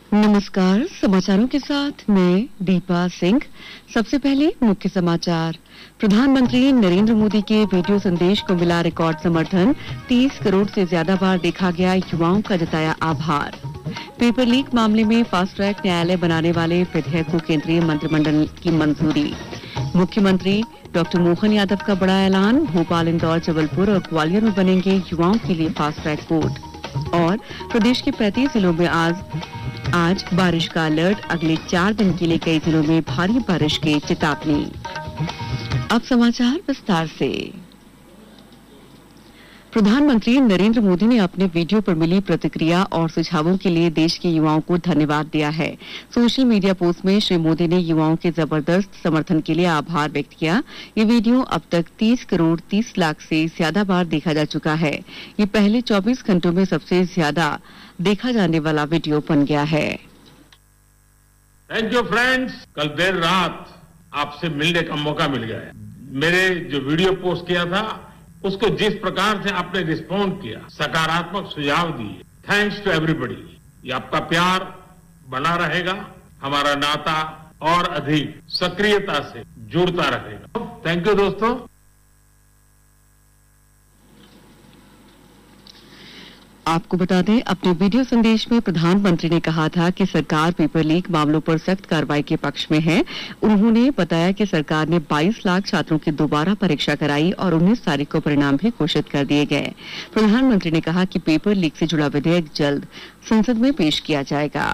नमस्कार, समाचारों के साथ मैं दीपा सिंह। सबसे पहले मुख्य समाचार। प्रधानमंत्री नरेंद्र मोदी के वीडियो संदेश को मिला रिकॉर्ड समर्थन। 30 करोड़ से ज्यादा बार देखा गया, युवाओं का जताया आभार। पेपर लीक मामले में फास्ट ट्रैक न्यायालय बनाने वाले विधेयक को केंद्रीय मंत्रिमंडल की मंजूरी। मुख्यमंत्री डॉक्टर मोहन यादव का बड़ा ऐलान। भोपाल, इंदौर, जबलपुर और ग्वालियर में बनेंगे युवाओं के लिए फास्ट ट्रैक कोर्ट। और प्रदेश के 35 जिलों में आज बारिश का अलर्ट। अगले 4 दिन के लिए कई जिलों में भारी बारिश की चेतावनी। अब समाचार विस्तार से। प्रधानमंत्री नरेंद्र मोदी ने अपने वीडियो पर मिली प्रतिक्रिया और सुझावों के लिए देश के युवाओं को धन्यवाद दिया है। सोशल मीडिया पोस्ट में श्री मोदी ने युवाओं के जबरदस्त समर्थन के लिए आभार व्यक्त किया। ये वीडियो अब तक 30 करोड़ 30 लाख से ज्यादा बार देखा जा चुका है। ये पहले 24 घंटों में सबसे ज्यादा देखा जाने वाला वीडियो बन गया है। Thank you friends. कल देर रात आपसे मिलने का मौका मिल गया है। मेरे जो वीडियो पोस्ट किया था उसको जिस प्रकार से आपने रिस्पॉन्ड किया, सकारात्मक सुझाव दिए, थैंक्स टू एवरीबॉडी। ये आपका प्यार बना रहेगा, हमारा नाता और अधिक सक्रियता से जुड़ता रहेगा। थैंक यू दोस्तों। आपको बता दें, अपने वीडियो संदेश में प्रधानमंत्री ने कहा था कि सरकार पेपर लीक मामलों पर सख्त कार्रवाई के पक्ष में है। उन्होंने बताया कि सरकार ने 22 लाख छात्रों की दोबारा परीक्षा कराई और 19 तारीख को परिणाम भी घोषित कर दिए गए। प्रधानमंत्री ने कहा कि पेपर लीक से जुड़ा विधेयक जल्द संसद में पेश किया जाएगा।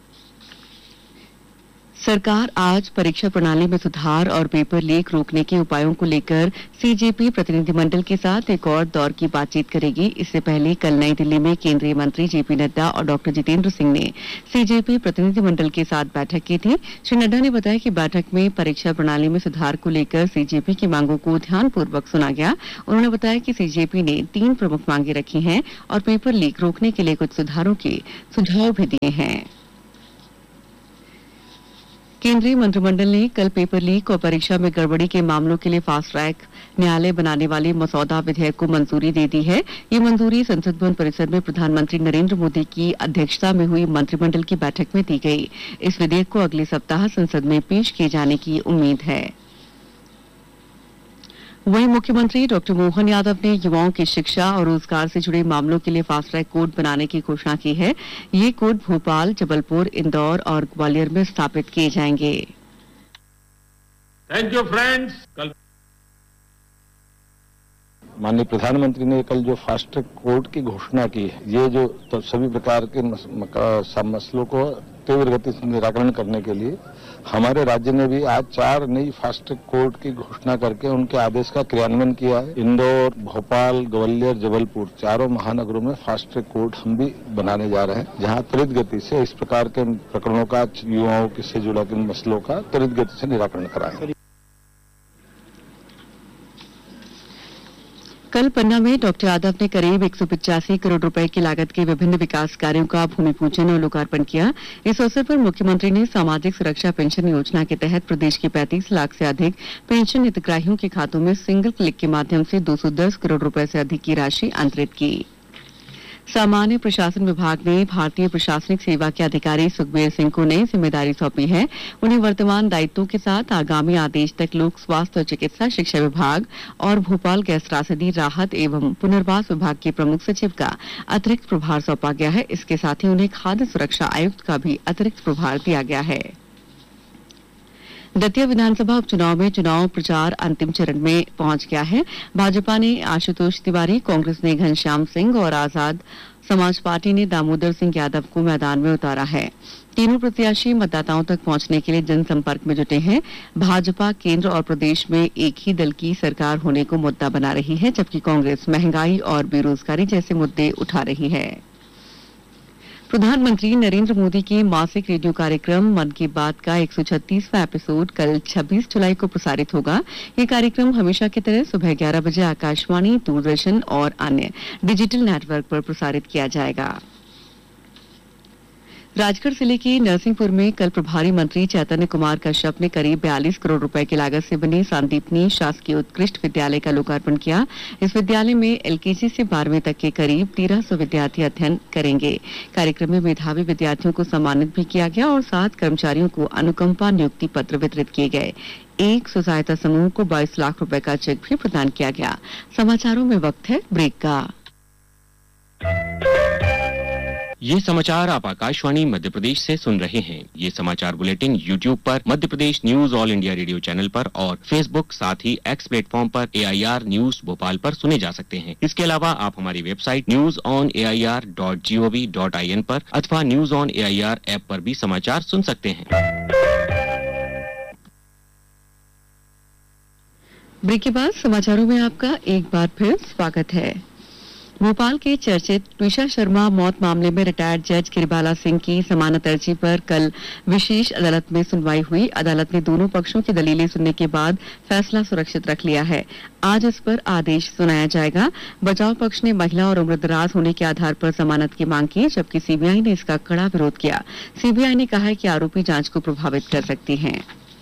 सरकार आज परीक्षा प्रणाली में सुधार और पेपर लीक रोकने के उपायों को लेकर सीजेपी प्रतिनिधिमंडल के साथ एक और दौर की बातचीत करेगी। इससे पहले कल नई दिल्ली में केंद्रीय मंत्री जेपी नड्डा और डॉक्टर जितेंद्र सिंह ने सीजेपी प्रतिनिधिमंडल के साथ बैठक की थी। श्री नड्डा ने बताया कि बैठक में परीक्षा प्रणाली में सुधार को लेकर सीजेपी की मांगों को ध्यानपूर्वक सुना गया। उन्होंने बताया कि सीजेपी ने 3 प्रमुख मांगे रखी हैं और पेपर लीक रोकने के लिए कुछ सुधारों के सुझाव भी दिए हैं। केंद्रीय मंत्रिमंडल ने कल पेपर लीक और परीक्षा में गड़बड़ी के मामलों के लिए फास्ट ट्रैक न्यायालय बनाने वाले मसौदा विधेयक को मंजूरी दे दी है। ये मंजूरी संसद भवन परिसर में प्रधानमंत्री नरेंद्र मोदी की अध्यक्षता में हुई मंत्रिमंडल की बैठक में दी गई। इस विधेयक को अगले सप्ताह संसद में पेश किए जाने की उम्मीद है। वहीं मुख्यमंत्री डॉक्टर मोहन यादव ने युवाओं की शिक्षा और रोजगार से जुड़े मामलों के लिए फास्ट ट्रैक कोर्ट बनाने की घोषणा की है। ये कोर्ट भोपाल, जबलपुर, इंदौर और ग्वालियर में स्थापित किए जाएंगे। Thank you friends. कल माननीय प्रधानमंत्री ने कल जो फास्ट ट्रैक कोर्ट की घोषणा की है, ये जो तो सभी प्रकार के मसलों को तीव्र गति से निराकरण करने के लिए हमारे राज्य ने भी आज 4 नई फास्ट ट्रैक कोर्ट की घोषणा करके उनके आदेश का क्रियान्वयन किया है। इंदौर, भोपाल, ग्वालियर, जबलपुर, चारों महानगरों में फास्ट ट्रैक कोर्ट हम भी बनाने जा रहे हैं, जहां त्वरित गति से इस प्रकार के प्रकरणों का, युवाओं से जुड़ा मसलों का त्वरित गति से निराकरण कराएंगे। कल पन्ना में डॉक्टर यादव ने करीब 185 करोड़ रुपए की लागत के विभिन्न विकास कार्यों का भूमि पूजन और लोकार्पण किया। इस अवसर पर मुख्यमंत्री ने सामाजिक सुरक्षा पेंशन योजना के तहत प्रदेश के 35 लाख से अधिक पेंशन हितग्राहियों के खातों में सिंगल क्लिक के माध्यम से 210 करोड़ रुपए से अधिक की राशि अंतरित की। सामान्य प्रशासन विभाग ने भारतीय प्रशासनिक सेवा के अधिकारी सुखबीर सिंह को नई जिम्मेदारी सौंपी है। उन्हें वर्तमान दायित्वों के साथ आगामी आदेश तक लोक स्वास्थ्य और चिकित्सा शिक्षा विभाग और भोपाल गैस त्रासदी राहत एवं पुनर्वास विभाग के प्रमुख सचिव का अतिरिक्त प्रभार सौंपा गया है। इसके साथ ही उन्हें खाद्य सुरक्षा आयुक्त का भी अतिरिक्त प्रभार दिया गया है। दतिया विधानसभा उपचुनाव में चुनाव प्रचार अंतिम चरण में पहुंच गया है। भाजपा ने आशुतोष तिवारी, कांग्रेस ने घनश्याम सिंह और आजाद समाज पार्टी ने दामोदर सिंह यादव को मैदान में उतारा है। तीनों प्रत्याशी मतदाताओं तक पहुंचने के लिए जनसंपर्क में जुटे हैं। भाजपा केंद्र और प्रदेश में एक ही दल की सरकार होने को मुद्दा बना रही है, जबकि कांग्रेस महंगाई और बेरोजगारी जैसे मुद्दे उठा रही है। प्रधानमंत्री नरेंद्र मोदी के मासिक रेडियो कार्यक्रम मन की बात का 136वां एपिसोड कल 26 जुलाई को प्रसारित होगा। ये कार्यक्रम हमेशा की तरह सुबह 11 बजे आकाशवाणी, दूरदर्शन और अन्य डिजिटल नेटवर्क पर प्रसारित किया जाएगा। राजगढ़ जिले के नरसिंहपुर में कल प्रभारी मंत्री चैतन्य कुमार कश्यप ने करीब 42 करोड़ रुपए की लागत से बने सांदीपनी शासकीय उत्कृष्ट विद्यालय का लोकार्पण किया। इस विद्यालय में एलकेजी से 12वीं तक के करीब 1300 विद्यार्थी अध्ययन करेंगे। कार्यक्रम में मेधावी विद्यार्थियों को सम्मानित भी किया गया और 7 कर्मचारियों को अनुकंपा नियुक्ति पत्र वितरित किए गए। एक स्व सहायता समूह को 22 लाख रुपए का चेक भी प्रदान किया गया। समाचारों में वक्त है ब्रेक का। ये समाचार आप आकाशवाणी मध्य प्रदेश से सुन रहे हैं। ये समाचार बुलेटिन YouTube पर Madhya Pradesh news all India radio channel पर और Facebook साथ ही X प्लेटफॉर्म पर AIR न्यूज भोपाल पर सुने जा सकते हैं। इसके अलावा आप हमारी वेबसाइट newsonair.gov.in पर अथवा न्यूज ऑन AIR ऐप पर भी समाचार सुन सकते हैं। ब्रेक के बाद समाचारों में आपका एक बार फिर स्वागत है। भोपाल के चर्चित ट्विशा शर्मा मौत मामले में रिटायर्ड जज गिरिबाला सिंह की जमानत अर्जी पर कल विशेष अदालत में सुनवाई हुई। अदालत ने दोनों पक्षों की दलीलें सुनने के बाद फैसला सुरक्षित रख लिया है। आज इस पर आदेश सुनाया जाएगा। बचाव पक्ष ने महिला और उम्रदराज होने के आधार पर जमानत की मांग की, जबकि सीबीआई ने इसका कड़ा विरोध किया। सीबीआई ने कहा है कि आरोपी जांच को प्रभावित कर सकती हैं।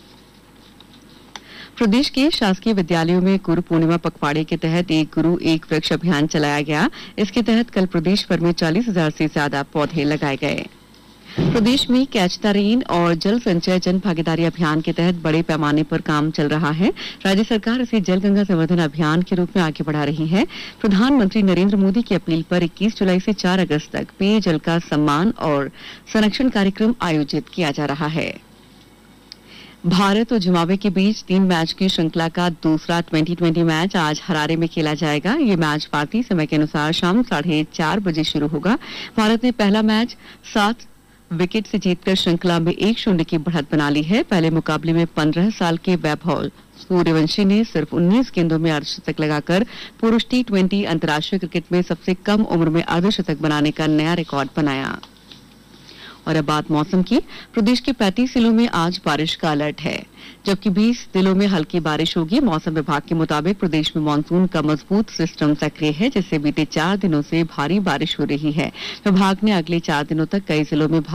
प्रदेश के शासकीय विद्यालयों में गुरु पूर्णिमा पखवाड़े के तहत एक गुरु एक वृक्ष अभियान चलाया गया। इसके तहत कल प्रदेश भर में 40,000 से ज्यादा पौधे लगाए गए। प्रदेश में कैच द रेन और जल संचय जन भागीदारी अभियान के तहत बड़े पैमाने पर काम चल रहा है। राज्य सरकार इसे जल गंगा संवर्धन अभियान के रूप में आगे बढ़ा रही है। प्रधानमंत्री नरेंद्र मोदी की अपील पर 21 जुलाई से 4 अगस्त तक पेयजल का सम्मान और संरक्षण कार्यक्रम आयोजित किया जा रहा है। भारत और जिम्बाब्वे के बीच 3 मैच की श्रृंखला का दूसरा 2020 मैच आज हरारे में खेला जाएगा। ये मैच भारतीय समय के अनुसार शाम 4:30 बजे शुरू होगा। भारत ने पहला मैच 7 विकेट से जीतकर श्रृंखला में 1-0 की बढ़त बना ली है। पहले मुकाबले में 15 साल के वैभव सूर्यवंशी ने सिर्फ 19 गेंदों में अर्धशतक लगाकर पुरुष T20 अंतर्राष्ट्रीय क्रिकेट में सबसे कम उम्र में अर्धशतक बनाने का नया रिकॉर्ड बनाया। और अब बात मौसम की। प्रदेश के 35 जिलों में आज बारिश का अलर्ट है, जबकि 20 जिलों में हल्की बारिश होगी। मौसम विभाग के मुताबिक प्रदेश में मानसून का मजबूत सिस्टम सक्रिय है, जिससे बीते 4 दिनों से भारी बारिश हो रही है। विभाग ने अगले 4 दिनों तक कई जिलों में